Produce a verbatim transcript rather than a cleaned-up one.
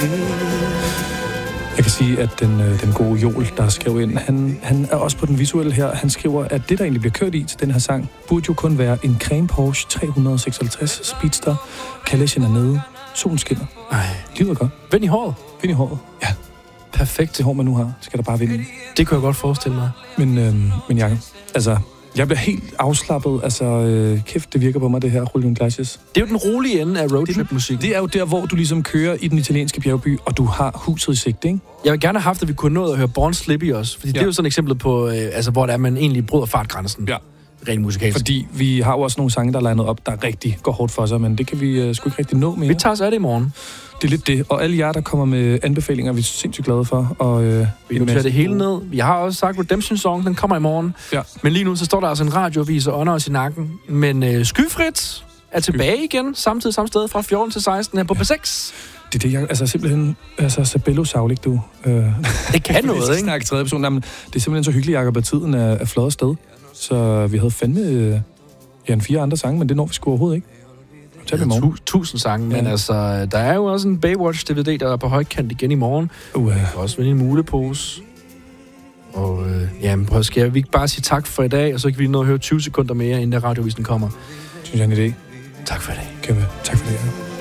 Jeg kan sige, at den, den gode Joel, der skrev ind, han, han er også på den visuelle her. Han skriver, at det, der egentlig bliver kørt i til den her sang, burde jo kun være en creme Porsche tre hundrede seksoghalvtreds Speedster. Kalechen er nede. Solen skinner. Ej. Livet er godt. Vind i håret. Vind i håret. Ja. Perfekt. Det hår, man nu har, skal der bare vinde i. Det kunne jeg godt forestille mig. Men, øhm, men Jacob, altså... Jeg bliver helt afslappet. Altså, øh, kæft, det virker på mig, det her, Julio Iglesias. Det er jo den rolige ende af roadtrip-musik. Det er jo der, hvor du ligesom kører i den italienske bjergby, og du har huset i sigte, ikke? Jeg vil gerne have haft, at vi kunne nå at høre Born Slippy også. Fordi ja. Det er jo sådan et eksempel på, øh, altså, hvor der er, man egentlig bryder fartgrænsen. Ja. Rent musikalsk. Fordi vi har jo også nogle sange, der er legnet op, der rigtig går hårdt for sig, men det kan vi øh, sgu ikke rigtig nå mere. Vi tager os af det i morgen. Det er lidt det. Og alle jer, der kommer med anbefalinger, vi er sindssygt glade for. Og, øh, vi noterer det hele ned. Jeg har også sagt, at Redemption Song, den kommer i morgen. Ja. Men lige nu, så står der altså en radioavis og ånder os i nakken. Men øh, Skyfrit er tilbage igen, samtidig samme sted, fra fjorten til seksten her på P seks. Det er det, jeg... Altså simpelthen... Altså, Sabello savligt, du. Øh, det kan noget, ikke? Snakke tredje person. Jamen, det er simpelthen så hyggeligt, Jacob, at tiden er, er flot sted. Så vi havde fandme... Øh, ja, en fire andre sange, men det når vi sgu overhovedet ikke. Ja, tu- tusind sange, men ja. altså, der er jo også en Baywatch-D V D, der er på højkant igen i morgen. Uh. Jeg kan også vinde en mulepose. Og øh, jamen, prøv, skal vi ikke bare sige tak for i dag, og så kan vi nå at høre tyve sekunder mere, inden der radiovisen kommer. Synes jeg er en idé. Tak for i dag. Kæmpe. Tak for det, ja.